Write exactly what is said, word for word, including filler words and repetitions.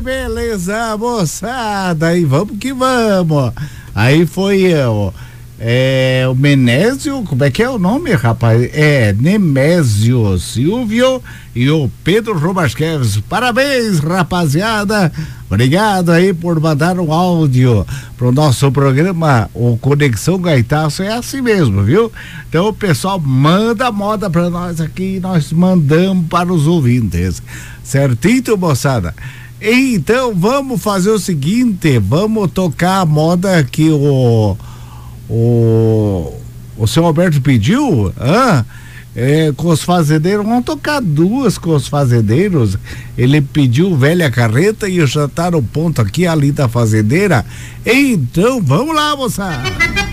beleza, moçada, aí vamos que vamos. Aí foi ó, é, o Menésio, como é que é o nome, rapaz? É Nemésio Silvio e o Pedro Robasqueves. Parabéns, rapaziada. Obrigado aí por mandar um áudio pro nosso programa, o Conexão Gaitaço. É assim mesmo, viu? Então o pessoal manda moda pra nós aqui e nós mandamos para os ouvintes. Certinho, moçada? Então vamos fazer o seguinte, vamos tocar a moda que o o o seu Alberto pediu, ah, é, com os fazendeiros. Vamos tocar duas com os fazendeiros. Ele pediu Velha Carreta e eu já tá no ponto aqui, ali da fazendeira. Então vamos lá, moçada.